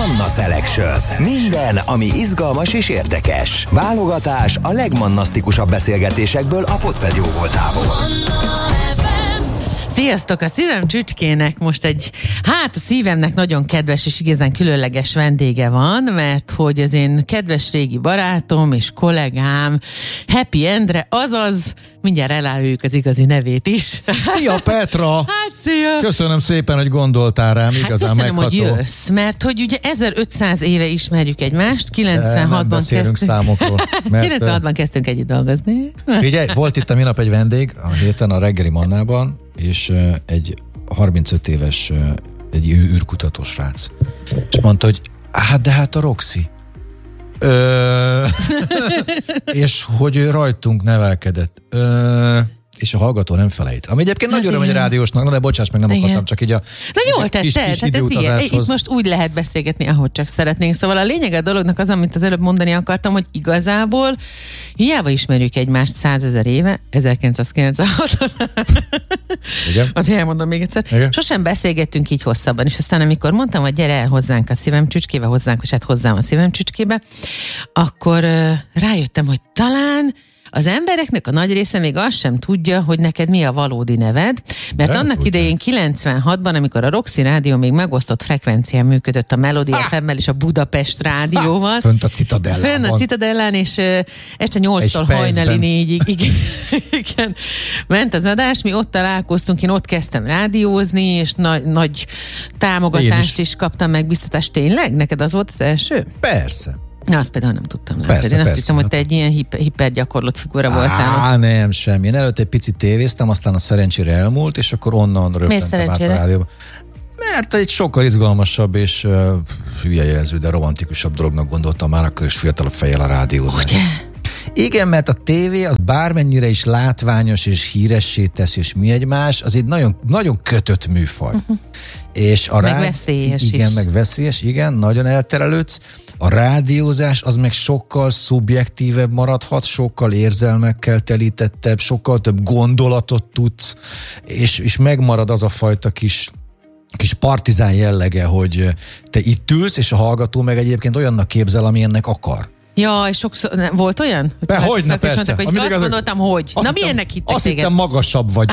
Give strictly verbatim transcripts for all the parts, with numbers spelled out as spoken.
Manna Selection. Minden, ami izgalmas és érdekes. Válogatás a legmannasztikusabb beszélgetésekből a Podped jó voltából. Sziasztok! A szívem csücskének most egy, hát a szívemnek nagyon kedves és igazán különleges vendége van, mert hogy az én kedves régi barátom és kollégám Happy Endre, azaz mindjárt eláruljuk az igazi nevét is. Szia Petra! Hát szia! Köszönöm szépen, hogy gondoltál rám, igazán hát köszönöm, megható. hogy jössz, mert hogy ugye ezerötszáz éve ismerjük egymást, kilencvenhatban kezdtünk. számokról. Mert kilencvenhatban kezdtünk együtt dolgozni. Figyelj, volt itt a minap egy vendég a héten a reggeli Mannában, és uh, egy harmincöt éves uh, egy űrkutató srác. És mondta, hogy hát de hát a Roxy. Ö... és hogy ő rajtunk nevelkedett. Ö... és a hallgató nem felejt. Ami egyébként hát nagy öröm, hogy rádiósnak, na de bocsáss meg, nem igen. akartam, csak így a na jó, tette, kis, kis tehát ez igen, itt most úgy lehet beszélgetni, ahogy csak szeretnénk. Szóval a lényeg a dolognak az, amit az előbb mondani akartam, hogy igazából hiába ismerjük egymást százezer éve, ezerkilencszázkilencvenhaton. Igen? Azért elmondom még egyszer. Igen? Sosem beszélgettünk így hosszabban, és aztán amikor mondtam, hogy gyere el hozzánk a szívem csücskébe, hozzánk, és hát hozzám a szívem csücskébe, akkor uh, rájöttem, hogy talán az embereknek a nagy része még azt sem tudja, hogy neked mi a valódi neved, mert de, annak tudja. Idején kilencvenhatban, amikor a Roxy Rádió még megosztott frekvencián működött a Melody ef emmel és a Budapest Rádióval. Ha, fönt a Citadellán. Fönt a Citadellán, és uh, este nyolctól hajnali négyig igen, igen, ment az adás, mi ott találkoztunk, én ott kezdtem rádiózni, és nagy, nagy támogatást is. is kaptam, meg biztatást. Tényleg? Neked az volt az első? Persze. Na, azt például nem tudtam. Persze, én azt persze, hittem, hogy te egy ilyen hiper, hipergyakorlott figura voltál. Á, nem, semmi. Én előtt egy picit tévéztem, aztán a szerencsére elmúlt, és akkor onnan röptentem át a rádióba. Mert egy sokkal izgalmasabb és uh, hülye jelző, de romantikusabb dolognak gondoltam már, akkor is fiatalabb fejjel a rádiózás. Ugye? Igen, mert a tévé az bármennyire is látványos és híressé tesz, és mi egymás, az egy nagyon, nagyon kötött műfaj. Uh-huh. És a meg rád... veszélyes igen, is. meg veszélyes, igen, nagyon elterelődsz. A rádiózás az meg sokkal szubjektívebb maradhat, sokkal érzelmekkel telítettebb, sokkal több gondolatot tudsz, és, és megmarad az a fajta kis kis partizán jellege, hogy te itt ülsz, és a hallgató meg egyébként olyannak képzel, ami ennek akar. Ja, és sokszor nem, volt olyan? Be, hogyne, persze. Mondták, hogy azt azok, gondoltam, hogy. Na, milyennek hittek azt téged? hittem magasabb vagy.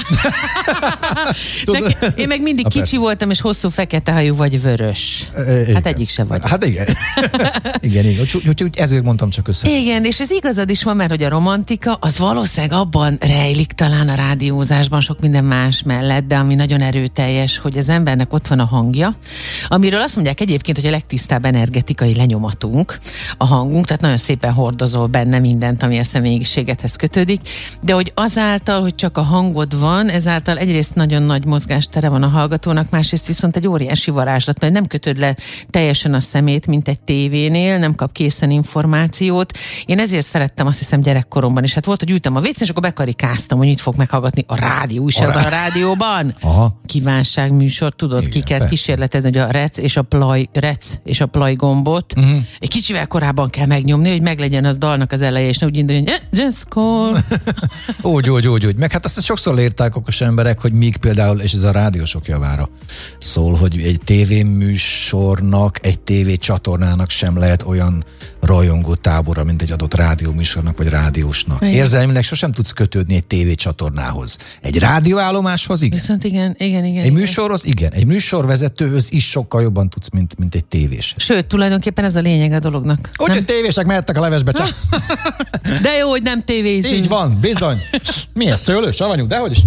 Neki, én meg mindig Na, kicsi persze. voltam, és hosszú fekete hajú vagy vörös. Igen. Hát egyik se vagy. Hát igen. igen, igen. Úgy, úgy, úgy ezért mondtam csak össze. Igen, és ez igazad is van, mert hogy a romantika, az valószínűleg abban rejlik talán a rádiózásban sok minden más mellett, de ami nagyon erőteljes, hogy az embernek ott van a hangja, amiről azt mondják egyébként, hogy a legtisztább energetikai lenyomatunk, a hangunk, tehát nagyon szépen hordozol benne mindent, ami a személyiségedhez kötődik, de hogy azáltal, hogy csak a hangod van, ezáltal egyrészt nagyon nagy mozgástere van a hallgatónak, másrészt viszont egy óriási varázslat, mert nem kötöd le teljesen a szemét, mint egy tévénél, nem kap készen információt. Én ezért szerettem, azt hiszem, gyerekkoromban, és hát volt, hogy ültem a vécén, és akkor bekarikáztam, hogy mit fog meghallgatni a rádió újságban, a, rá... a rádióban. Aha. Kívánságműsor, tudod, igen, ki kell persze. kísérletezni, hogy a rec és a play, rec és a play gombot uh-huh. egy kicsivel korábban kell megnyomni, hogy meglegyen az dalnak az eleje, és ne úgy induljon, hogy just call. úgy, úgy, úgy, úgy. Meg hát azt sokszor leírták okos emberek, hogy míg például, és ez a rádiósok javára szól, hogy egy tévéműsornak, egy tévécsatornának sem lehet olyan rajongó tábora, mint egy adott rádióműsornak, vagy rádiósnak. Igen. Érzelmileg sosem tudsz kötődni egy tévécsatornához. Egy rádióállomáshoz igen. Viszont igen, igen, igen. Egy igen. műsorhoz igen. Egy műsorvezetőhöz is sokkal jobban tudsz, mint, mint egy tévés. Sőt, tulajdonképpen ez a lényeg a dolognak. Úgyhogy tévések mehettek a levesbe csak. De jó, hogy nem tévézünk. Így van, bizony. Milyen szőlő, savanyú, dehogy is.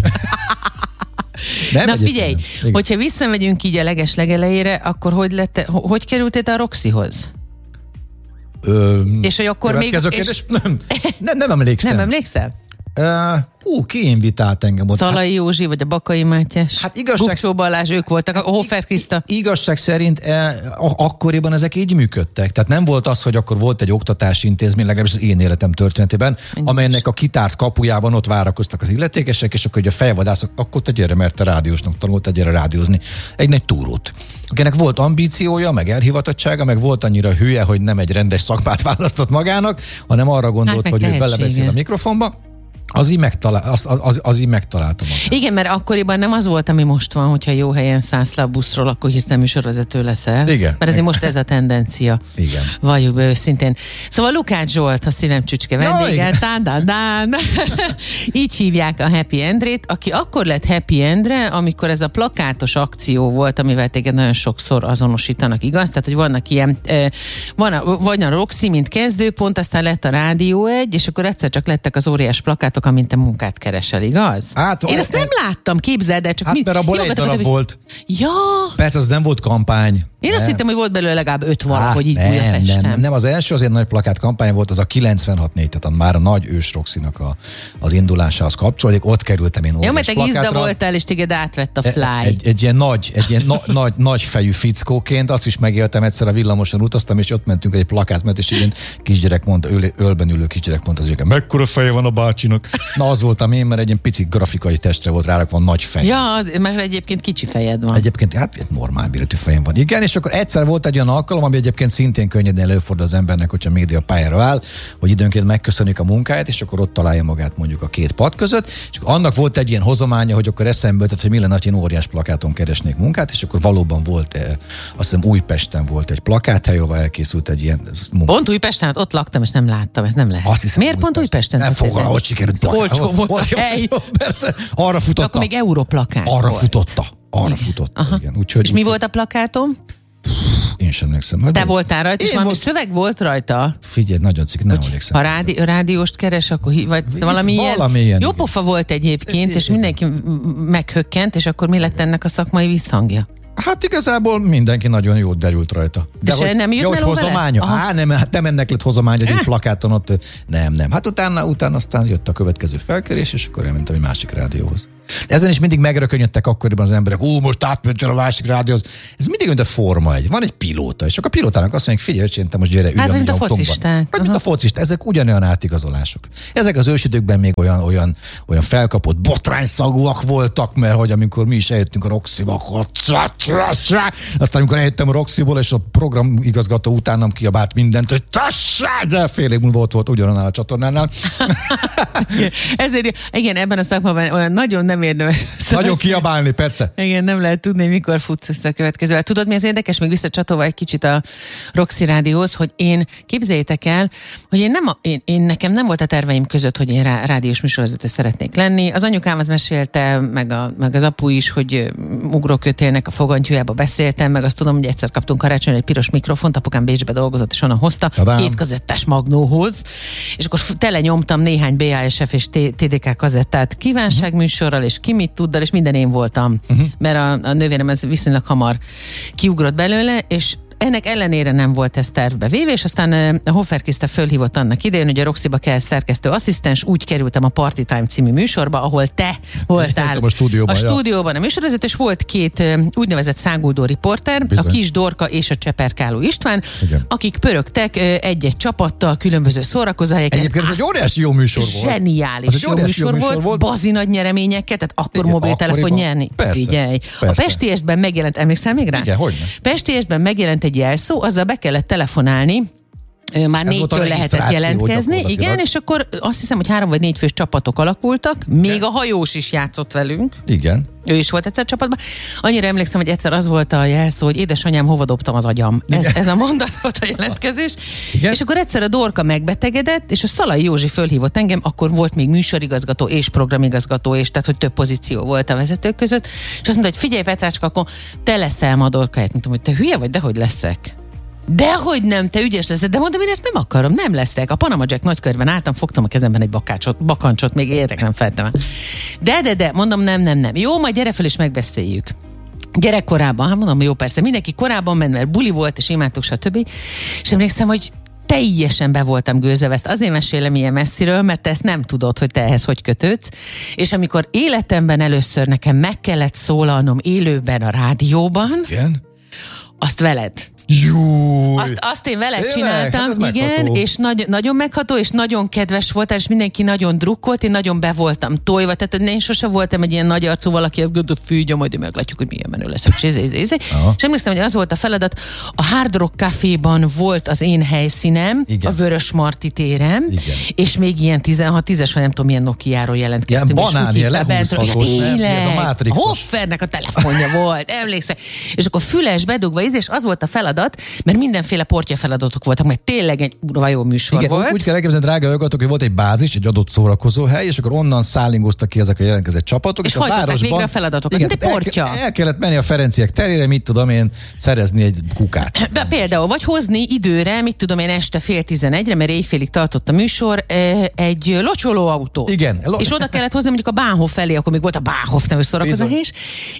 Nem, na figyelj, hogyha visszamegyünk így a leges legelejére, akkor hogy, lett, hogy kerültél a Roxyhoz? Ö, és hogy akkor még... És... Nem, nem, nem emlékszem. Nem emlékszel? Uh, hú, ki invitált engem ott? Szalai Józsi, vagy a Bakai Mátyás? Hát igazság... Bukszó Balázs, ők voltak, a Hofer Kriszta. Igazság szerint eh, akkoriban ezek így működtek. Tehát nem volt az, hogy akkor volt egy oktatási intézmény, legalábbis az én életem történetében, Ennyi amelynek is. A kitárt kapujában ott várakoztak az illetékesek, és akkor ugye a fejvadászok, akkor te gyere, mert te rádiósnak tanult, te gyere rádiózni. Egy nagy túrót. Akinek volt ambíciója, meg elhivatottsága, meg volt annyira hülye, hogy nem egy rendes szakmát választott magának, hanem arra gondolt, hát hogy ő belebeszél a mikrofonba. Az így, megtalál, az, az, az így megtaláltam. Igen, mert akkoriban nem az volt, ami most van, hogyha jó helyen szállsz le a buszról, akkor hirtelen műsorvezető leszel. Igen. Mert azért most ez a tendencia. Igen. Valljuk be őszintén. Szóval Lukács Zsolt, a szívem csücske vendége, tán, tán, tán. Így hívják a Happy Endrét, aki akkor lett Happy Endre, amikor ez a plakátos akció volt, amivel téged nagyon sokszor azonosítanak, igaz? Tehát, hogy vannak ilyen, van a, van a Roxy, mint kezdőpont, aztán lett a Rádió egy, és akkor egyszer csak lettek az óriás plakátok, amint te munkát keresel, igaz? Hát, Én ezt nem láttam, képzeld el, csak hát, mi... mert abból egy darab volt. Ja! Persze, az nem volt kampány. Én nem. azt hittem, hogy volt belőle legalább öt valahogy hát, így nem, Budapesten. nem, nem, az első azért nagy plakát kampány volt, az a kilencvenhat négy, tehát már a nagy ős Roxy-nak a, az indulásához kapcsolódik, ott kerültem én óriás plakátra. Jó, mert te gizda voltál, és téged átvett a Fly. Egy, egy ilyen nagy, egy ilyen na, nagy, nagy fejű fickóként, azt is megéltem, egyszer a villamoson utaztam, és ott mentünk egy plakát, mert és ilyen kisgyerek mondta, öl, ölben ülő kisgyerek mondta az őket, mekkora feje van a bácsinak. Na az voltam én, mert egy ilyen pici grafikai testre volt rárakva nagy fej. Ja, mert egyébként kicsi fejed van. Egyébként hát normál méretű fejem van. Igen, és akkor egyszer volt egy olyan alkalom, ami egyébként szintén könnyedén előfordul az embernek, hogyha média pályára áll, hogy időnként megköszönik a munkáját, és akkor ott találja magát mondjuk a két pad között, és akkor annak volt egy ilyen hozománya, hogy akkor eszembe jutott, hogy mi lenne, hogy én óriás plakáton keresnék munkát, és akkor valóban volt, eh, azt hiszem Újpesten volt egy plakáthely, ahol elkészült egy ilyen munka. Pont Újpesten, ott laktam, és nem láttam, ez nem lehet. Azt hiszem, miért pont Újpesten? Nem fogalma, hogy sikerült plakát. Olcsó volt a hely. Persze, arra futotta. Akkor még europlakát Arra volt. futotta. Arra futotta, igen. Úgyhogy, és mi volt a plakátom? Én sem emlékszem. Te voltál rajta, és valami volt... szöveg volt rajta? Figyelj, nagyon cikk, nem emlékszem. Ha rádi, rádióst keres, akkor hi, vagy Itt valami ilyen. ilyen Jó pofa volt egyébként, és mindenki meghökkent, és akkor mi lett ennek a szakmai visszhangja? Hát igazából mindenki nagyon jót derült rajta. De hogy, nem jött ja, hogy hozománya? Á, nem, hát nem ennek lett hozománya, hogy egy plakáton ott, nem, nem. Hát utána, utána aztán jött a következő felkérés, és akkor elmentem egy másik rádióhoz. De ezen is mindig megrökönyödtek akkoriban az emberek, ú, most átmentem a másik rádióhoz. Ez mindig mint a Forma egy. Van egy pilóta, és akkor a pilótának azt mondják, figyelj, öcsém, te most gyere, üljön, hát, mint a autónkban. focisták. Hát, mint a focisták. Ezek ugyanolyan átigazolások. Ezek az ősidőkben még olyan, olyan, olyan felkapott botrányszagúak voltak, mert hogy amikor mi is eljöttünk a Roxy-ba, akkor aztán amikor eljöttem a Roxy-ból, és a programigazgató utánam kiabált mindent, hogy tessék, fél év múlva ott volt ugyanannál a csatornánál. Ezért, igen, ebben a szakmában olyan nagyon nem érdemes. Nagyon kiabálni, persze. Igen, nem lehet tudni, hogy mikor futsz össze a következővel. Tudod, mi az érdekes? Még visszacsatolva egy kicsit a Roxy Rádióhoz, hogy én, képzeljétek el, hogy én, nem a, én, én nekem nem volt a terveim között, hogy én rá, rádiós műsorvezető szeretnék lenni. Az anyukám az mesélte, meg, a, meg az apu is, hogy ugrókötélnek a fogantyújába beszéltem, meg azt tudom, hogy egyszer kaptunk karácsonyra egy piros mikrofont, apukám Bécsbe dolgozott, és onnan hozta, Tadám. két kazettás magnóhoz, és akkor tele nyomtam néhány bé á es ef és té dé ká kazettát kívánságműsorral, és ki mit tuddal, és minden én voltam. Uh-huh. Mert a, a nővérem ez viszonylag hamar kiugrott belőle, és ennek ellenére nem volt ez tervbe véve, és aztán a Hoffer Kriszta fölhívott annak idején, hogy a Roxyba kell szerkesztő asszisztens, úgy kerültem a Party Time című műsorba, ahol te voltál a stúdióban, a, stúdióban a műsorvezető, és volt két úgynevezett száguldó riporter, Bizony. a Kis Dorka és a Cseperkáló István, Igen. akik pörögtek egy-egy csapattal különböző szórakozóhelyeken. Egyébként ez egy óriási jó műsor volt. Zseniális jó műsor, jó műsor volt, bazi nagy nyereményeket, tehát akkor Igen, mobiltelefon nyerni. Persze, Figyelj. persze. A Pestiestben megjelent, emlékszel még rá? Igen, hogyne. Pestiestben megjelent egy jelszó, azzal be kellett telefonálni, már ez négytől lehetett jelentkezni, igen, és akkor azt hiszem, hogy három vagy négy fős csapatok alakultak, még igen. a hajós is játszott velünk. Igen. Ő is volt egyszer csapatban. Annyira emlékszem, hogy egyszer az volt a jelszó, hogy édesanyám, hova dobtam az agyam. Ez, ez a mondat volt a jelentkezés. Igen. És akkor egyszer a Dorka megbetegedett, és a Szalai Józsi fölhívott engem, akkor volt még műsorigazgató és programigazgató, és tehát, hogy több pozíció volt a vezetők között, és azt mondta, hogy figyelj Petrácska, akkor te leszel ma a Dorkáját. Mondtam, hogy te hülye vagy, dehogy leszek. Dehogy nem, te ügyes leszel, de mondom, én ezt nem akarom, nem leszek. A Panama Jack nagykörben álltam, fogtam a kezemben egy bakácsot, bakancsot, még érek nem feltem. De, de, de, mondom, nem, nem, nem. Jó, majd gyere fel és megbeszéljük. Gyerekkorában, hát mondom, jó, persze, mindenki korábban ment, mert buli volt, és imádtuk, stb. És emlékszem, hogy teljesen be voltam gőzölve. Ezt azért mesélem ilyen messziről, mert te ezt nem tudod, hogy te ehhez hogy kötődsz. És amikor életemben először nekem meg kellett szólalnom élőben a rádióban, Igen. azt veled. Júj! Azt, azt én veled Tényleg? csináltam, Hát igen, megható. és nagy, nagyon megható, és nagyon kedves voltál, és mindenki nagyon drukkolt, én nagyon be voltam tojva, tehát én sose voltam egy ilyen nagy arcú valaki, azt gondolom, fűgye, majd meglátjuk, hogy milyen menő leszek. És, és, és, és emlékszem, hogy az volt a feladat, a Hard Rock Caféban volt az én helyszínem, igen. a Vörös Marty téren, igen. és még ilyen tizenhat tízes, vagy nem tudom, milyen Nokiáról jelentkeztünk. Ilyen banán, ilyen lehúzhatós, tényleg, ez a Matrixos. a Hoffernek a telefonja volt, emlékszem. És akkor füles bedugva íz, és az volt a feladat, mert mindenféle portja feladatok voltak, mert tényleg egy urva jó műsor igen, volt. Úgy kell elképzelni, drága hallgatók, hogy volt egy bázis, egy adott szórakozó hely, és akkor onnan szállingoztak ki ezek a jelentkezett csapatok. És, és a városban végre a feladatokat, igen, mint egy portja. El, el kellett menni a Ferenciek terére, mit tudom én, szerezni egy kukát. De például, vagy hozni időre, mit tudom én, este fél tizenegyre, mert éjfélig tartott a műsor, egy locsoló autót. Igen. Lo- és oda kellett hozni mondjuk a Bahnhof felé, akkor még volt a Bahnhof nevű szórakozó hely is.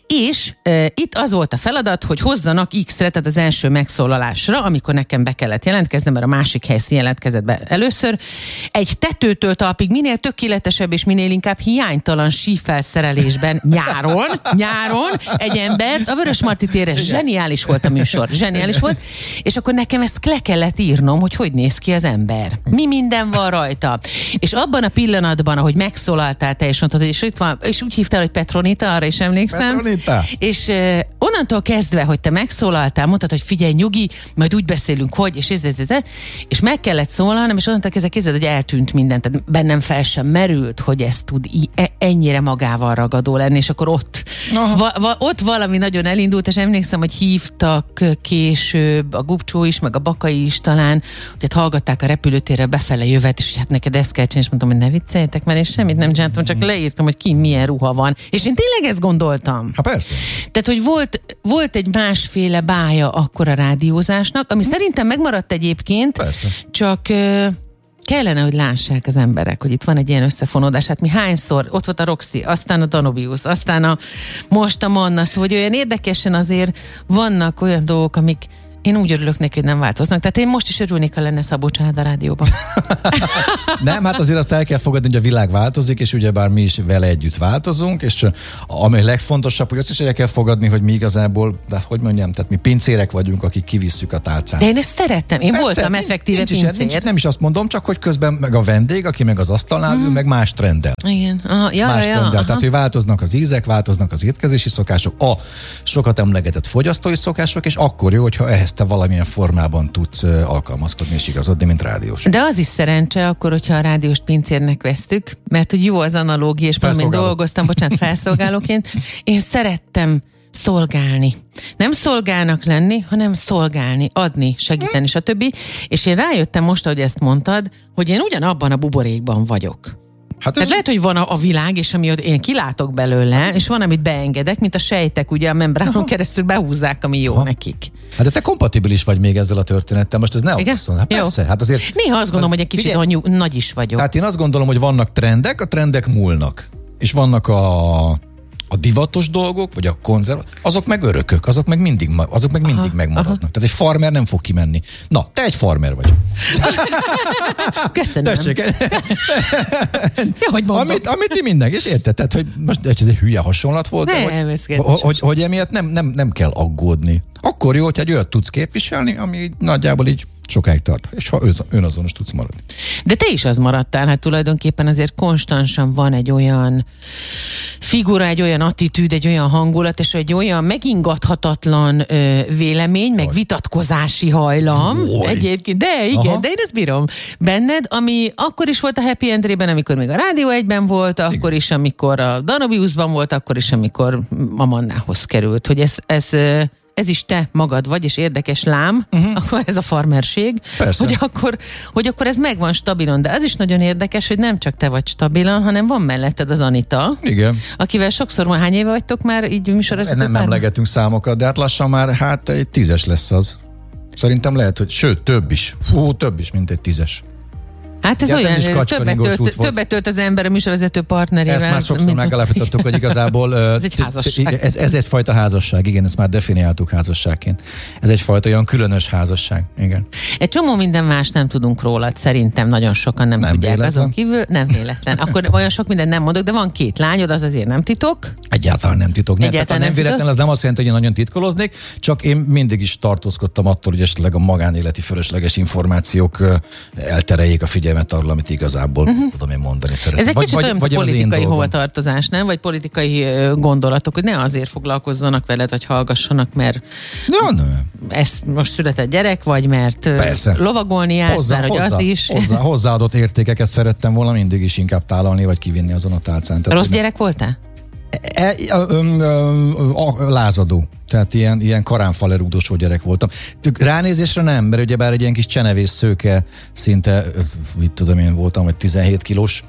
És e, itt az volt a feladat, hogy hozzanak X-re, tehát az első megszólalásra, amikor nekem be kellett jelentkeznem, mert a másik helyszín jelentkezett be először. Egy tetőtől talpig minél tökéletesebb és minél inkább hiánytalan sífelszerelésben nyáron, nyáron egy embert a Vörös Marty térre. Zseniális volt a műsor, zseniális volt. És akkor nekem ezt le kellett írnom, hogy hogy néz ki az ember. Mi minden van rajta. És abban a pillanatban, ahogy megszólaltál te, és mondtad, és, itt van, és úgy hívtál, hogy Petronita, arra is emlékszem. Petronita. És uh, onnantól kezdve, hogy te megszólaltál, mondtad, hogy figyelj, nyugi, majd úgy beszélünk, hogy, és ez, ez, ez, és meg kellett szólalnom, és onnantól kezdve kézed, hogy eltűnt minden, tehát bennem fel sem merült, hogy ez tud i- ennyire magával ragadó lenni, és akkor ott, va- va- ott valami nagyon elindult, és emlékszem, hogy hívtak később a Gubcsó is, meg a Bakai is talán, hogy hát hallgatták a repülőtérre befele jövet, és hát neked ezt kell csinálni, és mondtam, hogy ne vicceljetek, mert én semmit nem csináltam, csak leírtam, hogy ki milyen ruha van. És én tényleg ezt gondoltam. Ha persze. Tehát, hogy volt, volt egy másféle bája akkor a rádiózásnak, ami hm. szerintem megmaradt egyébként, persze. csak uh, kellene, hogy lássák az emberek, hogy itt van egy ilyen összefonódás. Hát mi hányszor, ott volt a Roxy, aztán a Danovius, aztán a most a Manna, szóval, hogy olyan érdekesen azért vannak olyan dolgok, amik én úgy örülök neki, hogy nem változnak. Tehát én most is örülnék, ha lenne Szabó Család a rádióban. Nem, hát azért azt el kell fogadni, hogy a világ változik, és ugyebár mi is vele együtt változunk, és ami legfontosabb, hogy azt is el kell fogadni, hogy mi igazából, de hogy mondjam, tehát mi pincérek vagyunk, akik kivisszük a tálcát. De én ezt szerettem. Én Persze, voltam effektíve nincs, pincér. nincs, nem is azt mondom, csak hogy közben meg a vendég, aki meg az asztalnál ül, hmm. meg más trendel. Igen. Aha, ja, más ja, trendel. aha. Tehát, hogy változnak az ízek, változnak az étkezési szokások, a sokat emlegetett fogyasztói szokások, és akkor jó, hogyha ehhez te valamilyen formában tudsz alkalmazkodni és igazodni, mint rádiós. De az is szerencse akkor, hogyha a rádiós pincérnek vesztük, mert hogy jó az analógia, és valamint dolgoztam, bocsánat, felszolgálóként. Én szerettem szolgálni. Nem szolgálnak lenni, hanem szolgálni, adni, segíteni, stb. És én rájöttem most, hogy ezt mondtad, hogy én ugyanabban a buborékban vagyok. Hát Tehát lehet, hogy van a, a világ, és ami én kilátok belőle, és van, amit beengedek, mint a sejtek, ugye a membránon keresztül behúzzák, ami jó Aha. nekik. Hát de te kompatibilis vagy még ezzel a történettel, most ez ne aggaszol. Hát persze, hát azért... Néha azt gondolom, hogy egy kicsit figyelj, anyú, nagy is vagyok. Hát én azt gondolom, hogy vannak trendek, a trendek múlnak. És vannak a... a divatos dolgok, vagy a konzerv, azok meg örökök, azok meg mindig, azok meg mindig aha, megmaradnak. Aha. Tehát egy farmer nem fog kimenni. Na, te egy farmer vagy. Köszönöm. Tessék. Ja, hogy mondom. Amit, amit ti mindenki, és érted, tehát, hogy most ez egy hülye hasonlat volt, nem, de, hogy, hogy, hogy, hogy emiatt nem, nem, nem kell aggódni. Akkor jó, hogy egy olyat tudsz képviselni, ami nagyjából így sokáig tart, és ha önazonos tudsz maradni. De te is az maradtál, hát tulajdonképpen azért konstansan van egy olyan figura, egy olyan attitűd, egy olyan hangulat, és egy olyan megingathatatlan ö, vélemény, meg Jaj. vitatkozási hajlam. Jaj. Egyébként, de igen, Aha. de én ezt bírom benned, ami akkor is volt a Happy End-ben, amikor még a Rádió egyben volt, akkor igen. is, amikor a Danoviusban volt, akkor is, amikor a Mannához került, hogy ez, ez ez is te magad vagy, és érdekes lám, uh-huh. akkor ez a farmerség, hogy akkor, hogy akkor ez megvan stabilan, de az is nagyon érdekes, hogy nem csak te vagy stabilan, hanem van melletted az Anita, igen. akivel sokszor van, hány éve vagytok már így műsorozat? Nem emlegetünk számokat, de hát lassan már hát egy tízes lesz az. Szerintem lehet, hogy sőt, több is. Fú, több is, mint egy tízes. Hát ez ja, olyan, ez többet tölt, többet tölt az ember a műsorvezető partnerével. Ezt már sokszor megállapítottuk, hogy igazából ez egy házasság. Ez, ez egyfajta házasság, igen, ezt már definiáltuk házasságként. Ez egyfajta olyan különös házasság, igen. Egy csomó minden más nem tudunk rólad, szerintem nagyon sokan nem, nem tudják. Véletlen. Azon kívül nem véletlen. Akkor olyan sok mindent nem mondok, de van két lányod, az azért nem titok. Egyáltalán nem titok. Nem, Egyáltalán nem, nem véletlen, titok. az nem azt jelenti, hogy én nagyon titkoloznék, csak én mindig is tartózkodtam attól, hogy esetleg a magánéleti fölösleges információk eltereljék a figyelmet arról, amit igazából uh-huh. tudom én mondani szeretném. Ez egy vagy, kicsit olyan, vagy, vagy politikai hovatartozás, nem? Vagy politikai gondolatok, hogy ne azért foglalkozzanak veled, vagy hallgassanak, mert ja, nem. ez most született gyerek, vagy mert Persze. lovagolni jársz, hozzá, hogy hozzá, az is. Hozzá, hozzáadott értékeket szerettem volna mindig is inkább tálalni, vagy kivinni azon a tálcán. Tehát, rossz gyerek voltál? E, e, ö, ö, ö, lázadó. Tehát ilyen, ilyen karánfalerúdosó gyerek voltam. Ránézésre nem, mert ugyebár egy ilyen kis csenevész szőke, szinte, mit tudom én voltam, vagy tizenhét kilós,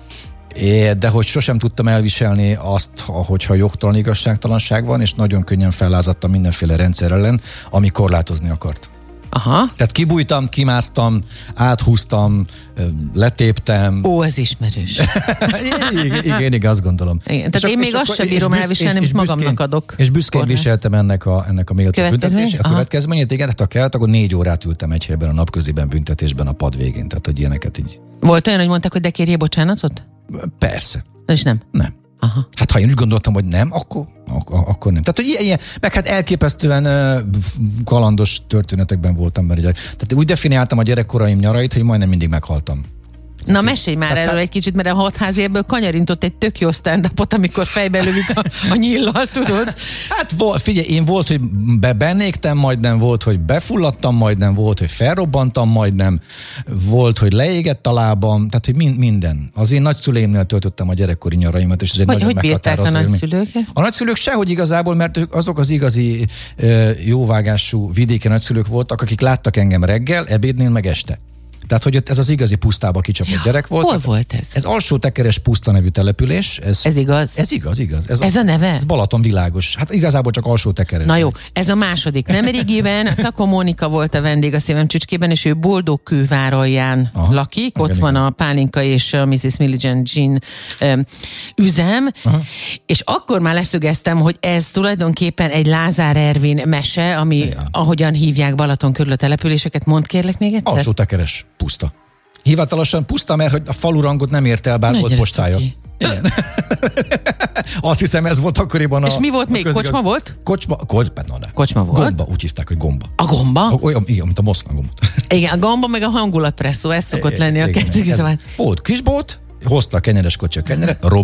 de hogy sosem tudtam elviselni azt, hogyha jogtalan igazságtalanság van, és nagyon könnyen fellázadtam mindenféle rendszer ellen, ami korlátozni akart. Aha. Tehát kibújtam, kimásztam, áthúztam, letéptem. Ó, ez ismerős. igen, igen, igen, azt gondolom. Igen, tehát én még azt sem bírom elviselni, és magamnak adok. És büszkén viseltem ennek a, ennek a méltó büntetését. A következményét, igen, hát ha kellett, akkor négy órát ültem egy helyben a napköziben büntetésben a pad végén. Tehát, hogy ilyeneket így. Volt olyan, hogy mondták, hogy de kérjél bocsánatot? Persze. És nem? Nem. Aha. Hát ha én úgy gondoltam, hogy nem, akkor, ak- akkor nem. Tehát, hogy ilyen, ilyen meg hát elképesztően uh, kalandos történetekben voltam benne. Tehát úgy definiáltam a gyerekkoraim nyarait, hogy majdnem mindig meghaltam. Na mesélj már hát, erről egy kicsit, mert a hatházi ebből kanyarintott egy tök jó stand-upot, amikor fejbe lövik a, a nyíllal, tudod? Hát figyelj, én volt, hogy bebennégtem, majdnem volt, hogy befulladtam, majdnem volt, hogy felrobbantam, majdnem volt, hogy leégett a lábam, tehát, hogy mind, minden. Az én nagyszüleimnél töltöttem a gyerekkori nyaraimat, és ez egy hogy, nagyon hogy meghatározó. Hogy bírták a nagyszülők ezt? A nagyszülők sehogy igazából, mert ők azok az igazi jóvágású vidéki nagyszülők voltak, akik láttak engem reggel, ebédnél, meg este. Tehát, hogy ez az igazi pusztába kicsapott ja, gyerek volt. Hol volt ez? Ez Alsó-Tekeres Puszta nevű település. Ez, ez igaz? Ez igaz, igaz. Ez, ez a, a neve? Ez Balaton világos. Hát igazából csak Alsó-Tekeres. Na jó, ez a második. Nemrégiben Takó Mónika volt a vendég a Szívem Csücskében, és ő Boldogkőváralján Aha, lakik. Ott van a Pálinka és a missziz Milligent Gin um, üzem. Aha. És akkor már leszögeztem, hogy ez tulajdonképpen egy Lázár Ervin mese, ami ja. ahogyan hívják Balaton körül a településeket. Mondd kérlek még egyszer? Alsó-Tekeres Puszta. Hivatalosan puszta, mert hogy a falurangot nem ért el, bár volt postája. Igen. Azt hiszem, ez volt akkoriban a... És mi volt még? Közigaz... Kocsma volt? Kocsma, kocsma, no, kocsma volt? Gomba, úgy hívták, hogy gomba. A gomba? Olyan, igen, mint a Moszkva gomba. Igen, a gomba meg a hangulatpresszó, ez szokott lenni a kettő. Volt kisbolt, hozta a kenyeres kocsi a kenyeret,